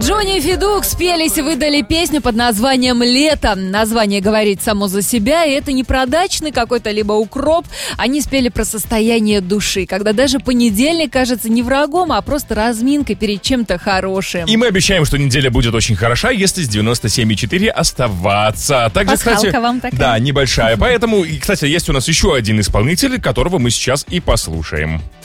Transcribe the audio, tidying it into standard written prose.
Джонни и Федук спелись и выдали песню под названием «Лето». Название говорит само за себя, и это не продачный какой-то либо укроп. Они спели про состояние души, когда даже понедельник кажется не врагом, а просто разминкой перед чем-то хорошим. И мы обещаем, что неделя будет очень хороша, если с 97,4 оставаться. Также, пасхалка кстати, вам такая. Да, небольшая. Поэтому, и, кстати, есть у нас еще один исполнитель, которого мы сейчас и послушаем.